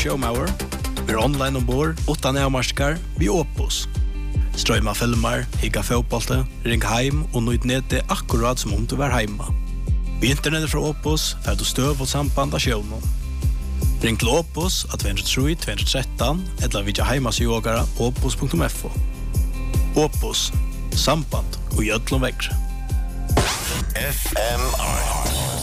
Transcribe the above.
showmauer. Vi online ombord, utan avmarskar, vi Opus. Strøyma filmer, higga fotbollte, ring heim og nøyd nede akkurat som om du var heima. Vi internettet fra Opus får du støv og samband av sjøvnen. Ring til Opus av 203-213 eller vidja heimasjågara opus.fo. Opus, samband og gjødlom vekk. FMR